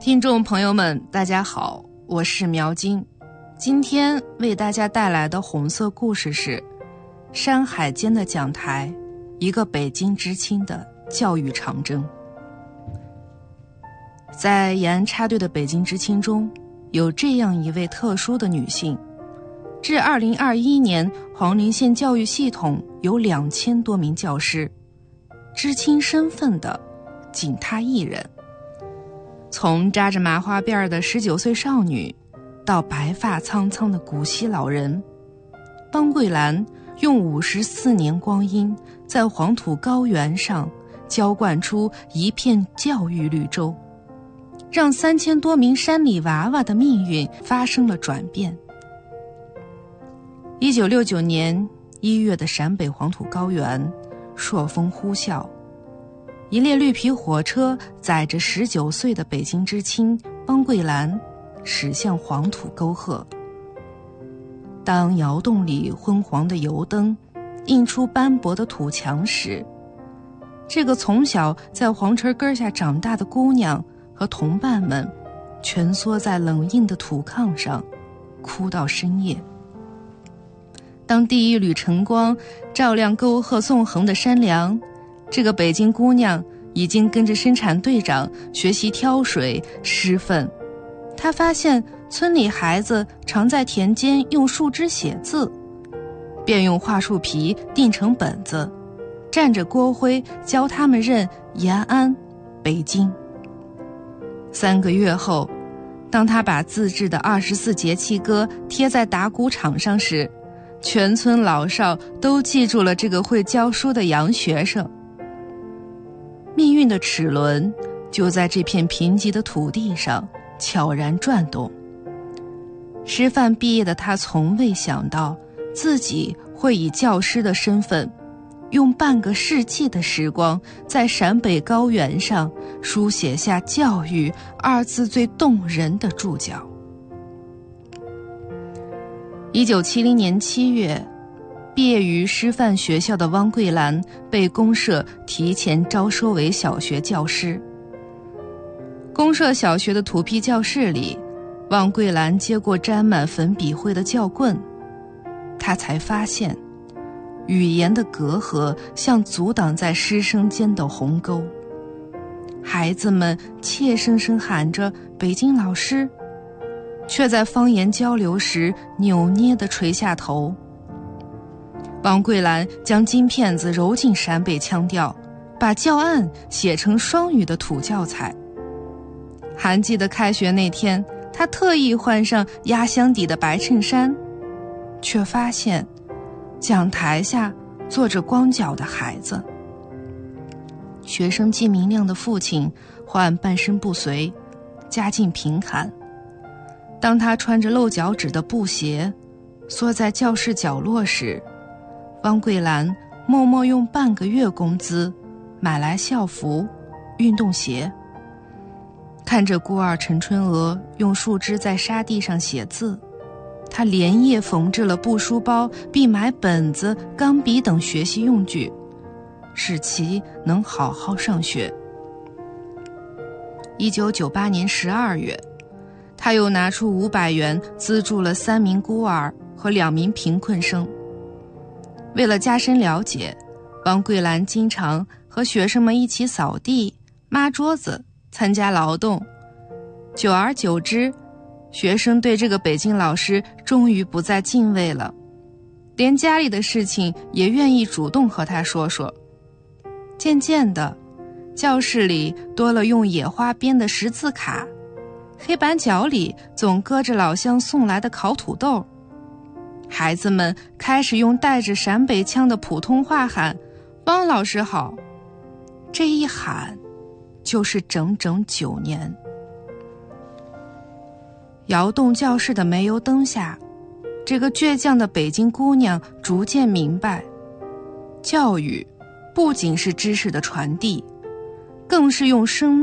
听众朋友们大家好，我是苗金。今天为大家带来的红色故事是山海间的讲台，一个北京知青的教育长征。在延安插队的北京知青中，有这样一位特殊的女性。至2021年，黄陵县教育系统有2000多名教师，知青身份的仅她一人。从扎着麻花辫的19岁少女，到白发苍苍的古稀老人，汪桂兰用54年光阴，在黄土高原上浇灌出一片教育绿洲，让3000多名山里娃娃的命运发生了转变。1969年1月的陕北黄土高原，朔风呼啸，一列绿皮火车载着19岁的北京知青汪桂兰驶向黄土沟壑。当窑洞里昏黄的油灯映出斑驳的土墙时，这个从小在黄尘根下长大的姑娘和同伴们蜷缩在冷硬的土炕上，哭到深夜。当第一缕晨光照亮沟壑纵横的山梁，这个北京姑娘已经跟着生产队长学习挑水施粪。她发现村里孩子常在田间用树枝写字，便用桦树皮钉成本子，蘸着锅灰教他们认延安、北京。3个月后，当她把自制的24节气歌贴在打谷场上时，全村老少都记住了这个会教书的洋学生。命运的齿轮就在这片贫瘠的土地上悄然转动。师范毕业的他从未想到自己会以教师的身份，用半个世纪的时光，在陕北高原上书写下教育2字最动人的注脚。1970年7月，毕业于师范学校的汪桂兰被公社提前招收为小学教师。公社小学的土坯教室里，汪桂兰接过沾满粉笔灰的教棍，她才发现语言的隔阂像阻挡在师生间的鸿沟。孩子们怯生生喊着北京老师，却在方言交流时扭捏地垂下头。汪桂兰将金片子揉进陕北腔调，把教案写成双语的土教材。寒季的开学那天，她特意换上压箱底的白衬衫，却发现讲台下坐着光脚的孩子。学生季明亮的父亲患半身不遂，家境贫寒。当他穿着露脚趾的布鞋缩在教室角落时，汪桂兰默默用半个月工资买来校服、运动鞋。看着孤儿陈春娥用树枝在沙地上写字，她连夜缝制了布书包，并买本子、钢笔等学习用具，使其能好好上学。1998年12月，他又拿出500元资助了3名孤儿和2名贫困生。为了加深了解，汪桂兰经常和学生们一起扫地、抹桌子，参加劳动。久而久之，学生对这个北京老师终于不再敬畏了，连家里的事情也愿意主动和他说说。渐渐的，教室里多了用野花编的识字卡，黑板角里总搁着老乡送来的烤土豆。孩子们开始用带着陕北腔的普通话喊汪老师好，这一喊就是整整9年。窑洞教室的煤油灯下，这个倔强的北京姑娘逐渐明白，教育不仅是知识的传递，更是用生